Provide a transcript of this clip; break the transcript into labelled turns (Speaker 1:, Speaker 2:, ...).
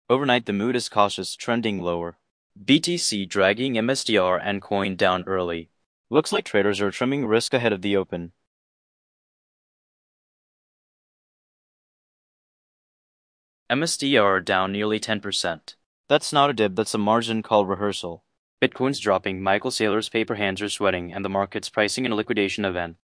Speaker 1: Overnight, the mood is cautious, trending lower. BTC dragging MSTR and coin down early. Looks like traders are trimming risk ahead of the open. MSTR down nearly 10%. That's not a dip, that's a margin call rehearsal. Bitcoin's dropping, Michael Saylor's paper hands are sweating, and the market's pricing in a liquidation event.